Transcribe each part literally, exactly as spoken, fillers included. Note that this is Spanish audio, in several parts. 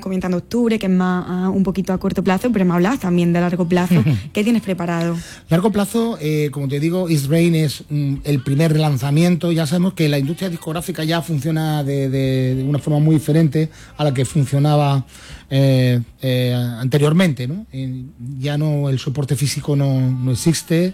comentando octubre, que es más uh, un poquito a corto plazo, pero me hablabas también de largo plazo. ¿Qué tienes preparado? Largo plazo, eh, como te digo, It's Rain es mm, el primer lanzamiento. Ya sabemos que la industria discográfica ya funciona de, de, de una forma muy diferente a la que funcionaba eh, eh, anteriormente, ¿no? Eh, ya no, el soporte físico no, no existe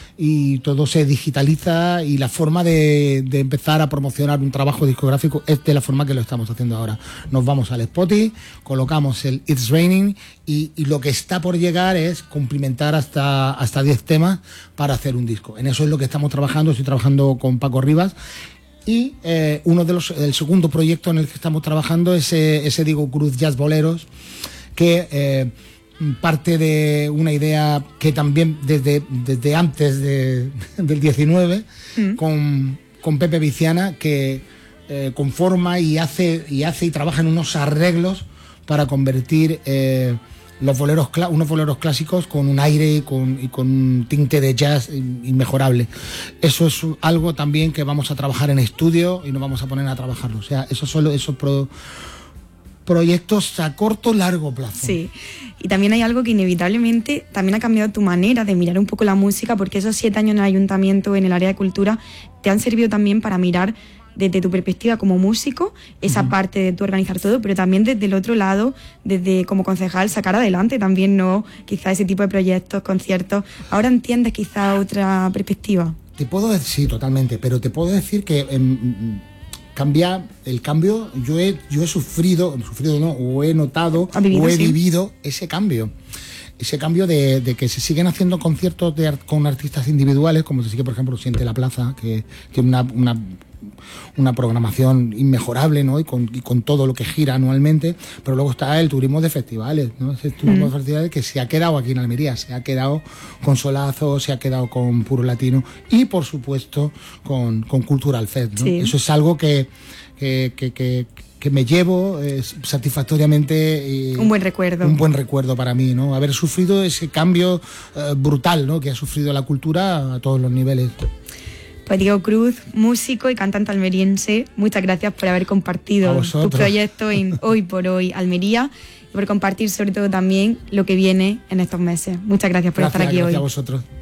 y todo se digitaliza, y la forma de, de empezar a promocionar un trabajo discográfico es de la forma que lo estamos haciendo ahora. Nos vamos al Spotify, colocamos el It's Raining y, y lo que está por llegar es cumplimentar hasta hasta diez temas para hacer un disco. En eso es lo que estamos trabajando. Estoy trabajando con Paco Rivas y eh, uno de los el segundo proyecto en el que estamos trabajando es ese, ese Diego Cruz Jazz Boleros, que eh, parte de una idea que también desde, desde antes de, del diecinueve, mm. con, con Pepe Viciana, que eh, conforma y hace, y hace y trabaja en unos arreglos para convertir eh, los boleros, unos boleros clásicos con un aire y con, y con un tinte de jazz inmejorable. Eso es algo también que vamos a trabajar en estudio y nos vamos a poner a trabajarlo. O sea, eso solo esos pro, proyectos a corto largo plazo. Sí, y también hay algo que inevitablemente también ha cambiado tu manera de mirar un poco la música, porque esos siete años en el ayuntamiento, en el área de cultura, te han servido también para mirar desde tu perspectiva como músico, esa uh-huh. parte de tu organizar todo, pero también desde el otro lado, desde como concejal, sacar adelante también, ¿no? Quizá ese tipo de proyectos, conciertos. Ahora entiendes quizá otra perspectiva. Te puedo decir, sí, totalmente, pero te puedo decir que eh, cambia el cambio, yo he, yo he sufrido, sufrido no, o he notado, vivido, o he sí. vivido ese cambio. Ese cambio de, de que se siguen haciendo conciertos de, con artistas individuales, como se sigue, por ejemplo, Siente la Plaza, que tiene una, una, una programación inmejorable, ¿no? Y con, y con todo lo que gira anualmente, pero luego está el turismo de festivales, ¿no? Ese turismo mm. de festivales que se ha quedado aquí en Almería, se ha quedado con Solazo, se ha quedado con Puro Latino y, por supuesto, con, con Cultural Fest, ¿no? Sí. Eso es algo que, que, que, que que me llevo eh, satisfactoriamente. Eh, un buen recuerdo. Un buen recuerdo para mí, ¿no? Haber sufrido ese cambio eh, brutal, ¿no? Que ha sufrido la cultura a todos los niveles. Pues Diego Cruz, músico y cantante almeriense, muchas gracias por haber compartido tu proyecto en Hoy por Hoy Almería y por compartir sobre todo también lo que viene en estos meses. Muchas gracias por gracias, estar aquí gracias hoy. A vosotros.